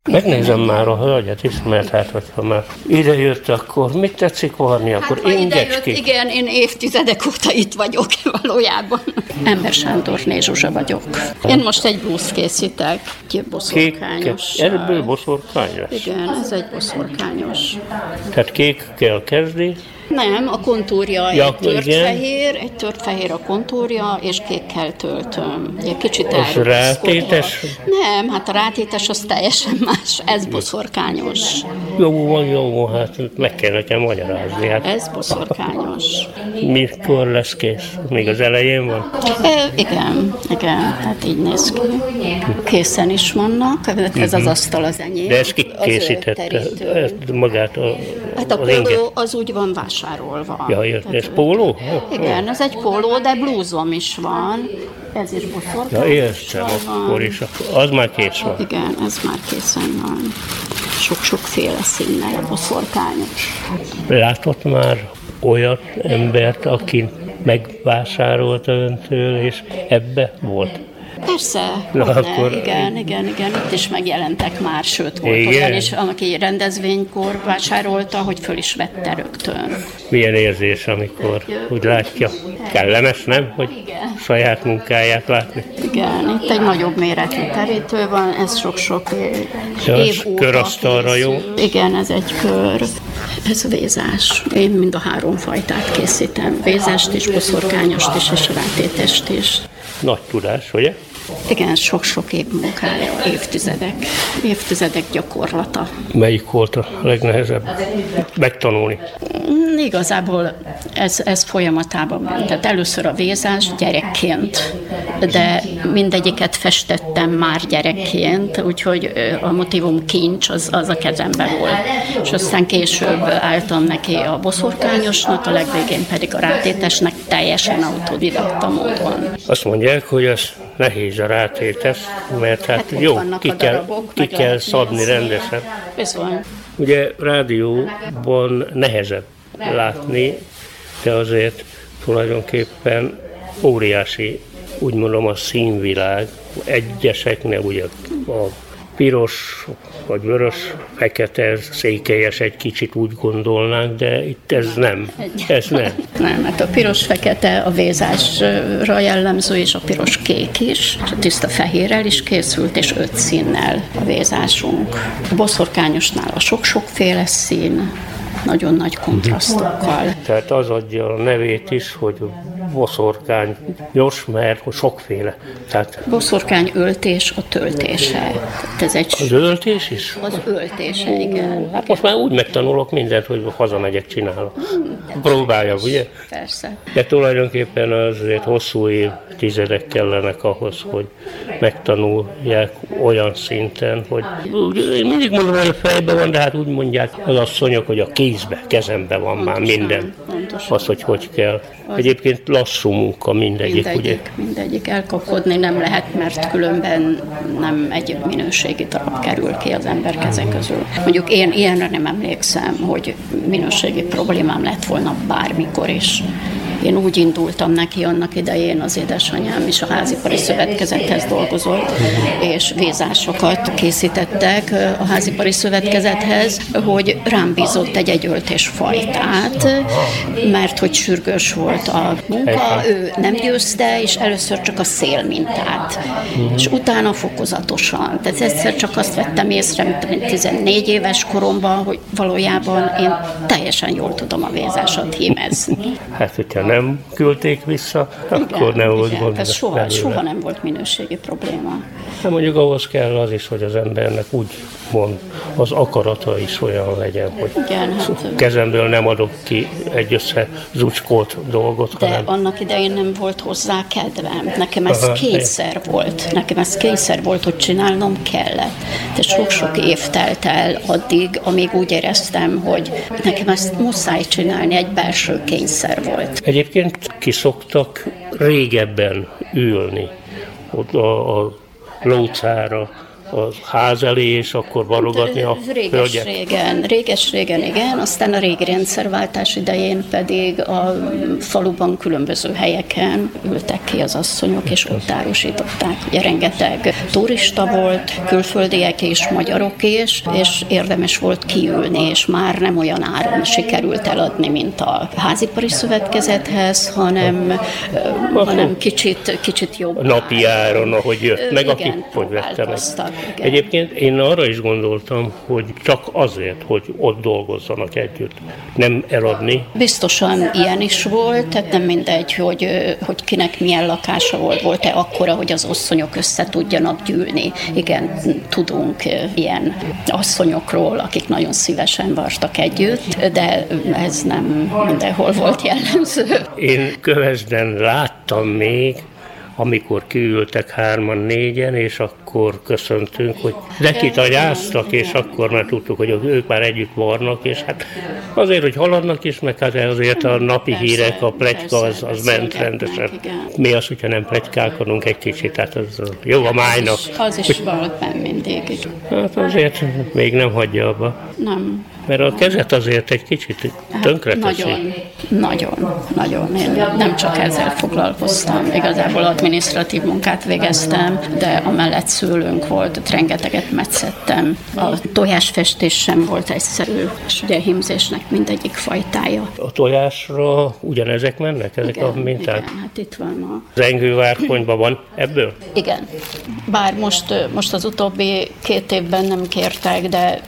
Megnézem már a hölgyet is, mert hát, hogyha már ide jött, akkor mit tetszik varni, akkor ingecskét? Igen, én évtizedek óta itt vagyok valójában. Ember Sándorné Zsuzsa vagyok. Én most egy blúzt készítek, egy boszorkányos. Ebből boszorkány lesz? Igen, ez egy boszorkányos. Tehát kékkel kezdi? Nem, a kontúrja egy tört fehér a kontúrja, és kékkel töltöm. Egy kicsit az rátétes? Nem, hát a rátétes az teljesen más, ez boszorkányos. Jó, hát meg kell nekem magyarázni. Hát. Ez boszorkányos. Mikor lesz kész? Még az elején van? Igen, hát így néz ki. Készen is vannak, ez az asztal az enyém. De ezt ki készítette? Magát hát a póló az úgy van vásárolva. Ja, ez póló? Igen, ez egy póló, de blúzom is van. Ez is boszorkányos. Ja, értem, akkor is. Az már kész van. Igen, ez már készen van. Sok-sokféle színnel a boszorkányos. Látott már olyan embert, aki megvásárolta öntől, és ebbe volt? Persze, igen, itt is megjelentek már, sőt volt olyan is, aki rendezvénykor vásárolta, hogy föl is vette rögtön. Milyen érzés, amikor úgy látja? Kellemes, nem? Hogy saját munkáját látni? Igen, itt egy nagyobb méretű terítő van, ez sok-sok év óta körasztalra jó? Igen, ez egy kör. Ez a vézás. Én mind a három fajtát készítem. Vézást is, boszorkányost is, és rátétest is. Nagy tudás, ugye? Igen, sok-sok év munkája, évtizedek gyakorlata. Melyik volt a legnehezebb megtanulni? Igazából ez folyamatában van. Tehát először a vézás gyerekként, de mindegyiket festettem már gyerekként, úgyhogy a motívum kincs az a kezemben volt. És aztán később álltam neki a boszorkányosnak, a legvégén pedig a rátétesnek teljesen autodidakta módon. Azt mondják, hogy ez nehéz a rátétes, mert hát jó, ki kell szabni rendesen. Bizony. Ugye rádióban nehezebb látni, de azért tulajdonképpen óriási, úgy mondom, a színvilág. Egyeseknél ugye a piros, vagy vörös, fekete, székelyes egy kicsit úgy gondolnánk, de itt ez nem. Nem, hát a piros-fekete a vézásra jellemző, és a piros-kék is. A tiszta fehérrel is készült, és 5 színnel a vézásunk. A boszorkányosnál a sok-sokféle szín, nagyon nagy kontrasztokkal. Tehát az adja a nevét is, hogy boszorkányos, mert sokféle. Tehát boszorkány öltés a töltése. Az öltés is? Az öltése, igen. Hát most már úgy megtanulok mindent, hogy hazamegyek, csinálok. Próbáljam, ugye? Persze. De tulajdonképpen azért hosszú évtizedek kellenek ahhoz, hogy megtanulják olyan szinten, hogy én mindig mondom, hogy a fejben van, de hát úgy mondják az asszonyok, hogy a kezembe van már minden. Az, hogy kell. Egyébként lassú munka mindegyik elkapkodni nem lehet, mert különben nem egy minőségi darab kerül ki az ember keze közül. Mondjuk én ilyenre nem emlékszem, hogy minőségi problémám lett volna bármikor is. Én úgy indultam neki annak idején, az édesanyám is a Házipari Szövetkezethez dolgozott, és vézásokat készítettek a Házipari Szövetkezethez, hogy rám bízott egy öltés fajtát, mert hogy sürgős volt a munka, ő nem győzte, és először csak a szélmintát, és utána fokozatosan. Tehát egyszer csak azt vettem észre, mint 14 éves koromban, hogy valójában én teljesen jól tudom a vézásat hímezni. Hát, hogyha nem küldték vissza, akkor nem volt gond. Ez soha nem volt minőségi probléma. Hát mondjuk ahhoz kell az is, hogy az embernek úgy mond, az akarata is olyan legyen, hogy kezemből nem adok ki egy összezsucskolt dolgot. De annak idején nem volt hozzá kedvem. Nekem ez kényszer volt. Nekem ez kényszer volt, hogy csinálnom kellett. De sok-sok év telt el addig, amíg úgy éreztem, hogy nekem ezt muszáj csinálni, egy belső kényszer volt. Egyébként ki szoktak régebben ülni ott a lócára, a ház elé, és akkor varogatni a hölgyek? Réges-régen, igen. Aztán a régi rendszerváltás idején pedig a faluban különböző helyeken ültek ki az asszonyok, és ott árusították. Ugye rengeteg turista volt, külföldiek és magyarok is, és érdemes volt kiülni, és már nem olyan áron sikerült eladni, mint a házipari szövetkezethez, hanem kicsit jobb. Napi áron, ahogy jött, meg aki hogy vette meg. Egyébként én arra is gondoltam, hogy csak azért, hogy ott dolgozzanak együtt, nem eladni. Biztosan ilyen is volt, tehát nem mindegy, hogy kinek milyen lakása volt-e akkora, hogy az asszonyok össze tudjanak gyűlni. Igen, tudunk ilyen asszonyokról, akik nagyon szívesen vartak együtt, de ez nem mindenhol volt jellemző. Én Kövesden láttam még, amikor kiültek 3-4, és akkor köszöntünk, hogy neki tagyáztak, és akkor már tudtuk, hogy ők már együtt varnak, és hát azért, hogy haladnak is, meg hát azért a napi hírek, a pletyka az ment rendesen. Mi az, hogyha nem pletykálkodunk egy kicsit, tehát az jó a májnak. Az is volt benn mindig. Hát azért még nem hagyja abba. Nem. Mert a kezet azért egy kicsit tönkreteszi. Nagyon. Én nem csak ezzel foglalkoztam. Igazából adminisztratív munkát végeztem, de amellett szőlőnk volt, ott rengeteget metszettem. A tojásfestés sem volt egyszerű, és ugye a hímzésnek mindegyik fajtája. A tojásra ugyanezek mennek, ezek a minták? Igen, hát itt van az Engővárkonyban van ebből? Igen. Bár most az utóbbi 2 évben nem kértek, de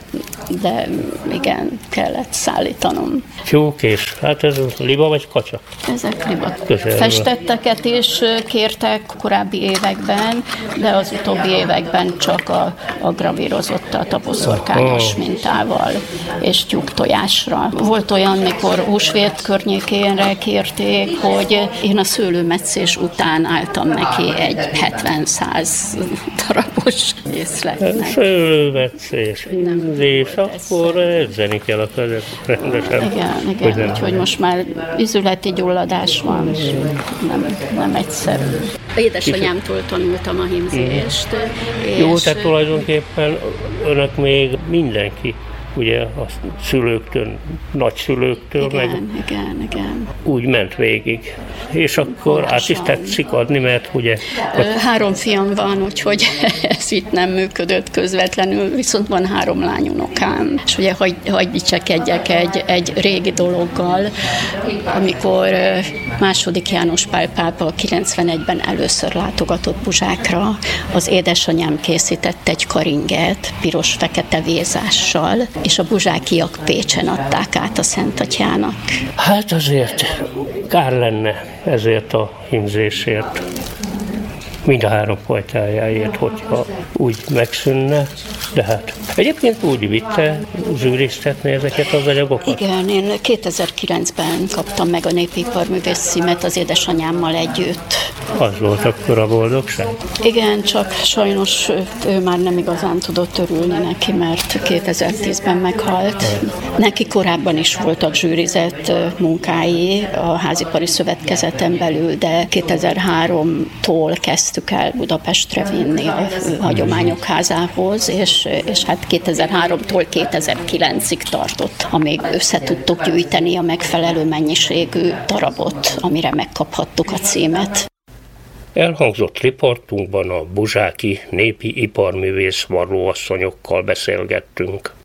igen, kellett szállítanom. Tyúk és, hát ez liba vagy kacsa? Ezek liba. Festetteket is kértek korábbi években, de az utóbbi években csak a gravírozottat, a boszorkányos mintával és tyúktojásra. Volt olyan, mikor húsvét környékénre kérték, hogy én a szőlőmetszés után álltam neki egy 70-100 darabos észletnek. Szőlőmetszés, és akkor edzeni kell a kezet rendesen. Igen, úgyhogy most már izületi gyulladás van, és nem egyszerű. Édesanyámtól tanultam a hímzést. Jó, tehát tulajdonképpen önök még mindenki, ugye a szülőktől, nagyszülőktől, igen. úgy ment végig. És akkor át is tetszik adni, mert ugye... 3 fiam van, úgyhogy ez itt nem működött közvetlenül, viszont van 3 lányunokám. És ugye hagyj dicsekedjek egy régi dologgal, amikor II. János Pál pápa 91-ben először látogatott Buzsákra, az édesanyám készített egy karinget piros-fekete vézással, és a buzsákiak Pécsen adták át a Szentatyának. Hát azért kár lenne ezért a hímzésért, mind a 3 fajtájáért, hogyha úgy megszűnne, de hát egyébként úgy vitte zsűriztetni ezeket az anyagokat? Igen, én 2009-ben kaptam meg a népiparművész címet az édesanyámmal együtt. Az volt akkor a boldogság? Igen, csak sajnos ő már nem igazán tudott örülni neki, mert 2010-ben meghalt. Neki korábban is voltak zsűrizett munkái a házipari szövetkezeten belül, de 2003-tól kezdtük el Budapestre vinni a Hagyományok Házához, és hát 2003-tól 2009-ig tartott, amíg össze tudtuk gyűjteni a megfelelő mennyiségű darabot, amire megkaphattuk a címet. Elhangzott riportunkban a buzsáki népi iparművész varróasszonyokkal beszélgettünk.